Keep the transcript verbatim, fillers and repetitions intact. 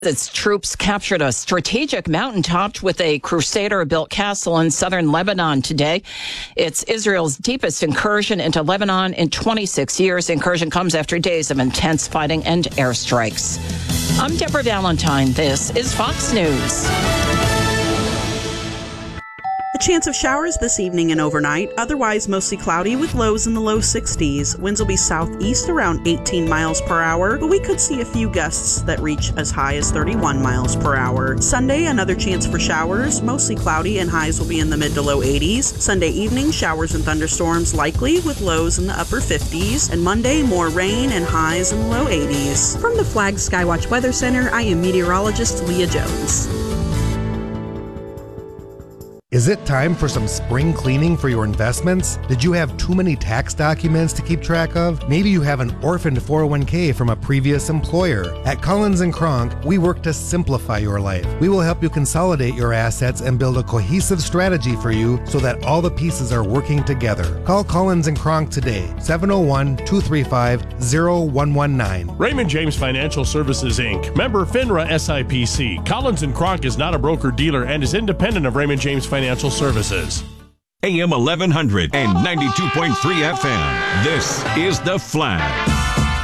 Its troops captured a strategic mountaintop with a Crusader-built castle in southern Lebanon today. It's Israel's deepest incursion into Lebanon in twenty-six years. The incursion comes after days of intense fighting and airstrikes. I'm Deborah Valentine. This is Fox News. A chance of showers this evening and overnight, otherwise mostly cloudy with lows in the low sixties. Winds will be southeast around eighteen miles per hour, but we could see a few gusts that reach as high as thirty-one miles per hour. Sunday, another chance for showers, mostly cloudy and highs will be in the mid to low eighties. Sunday evening, showers and thunderstorms likely with lows in the upper fifties. And Monday, more rain and highs in the low eighties. From the Flag Skywatch Weather Center, I am meteorologist Leah Jones. Is it time for some spring cleaning for your investments? Did you have too many tax documents to keep track of? Maybe you have an orphaned four oh one k from a previous employer. At Collins and Kronk, we work to simplify your life. We will help you consolidate your assets and build a cohesive strategy for you so that all the pieces are working together. Call Collins and Kronk today, seven oh one, two three five, oh one one nine. Raymond James Financial Services, Incorporated. Member FINRA S I P C. Collins and Kronk is not a broker-dealer and is independent of Raymond James Financial Financial Services. A M eleven hundred and ninety-two point three F M. This is The Flag.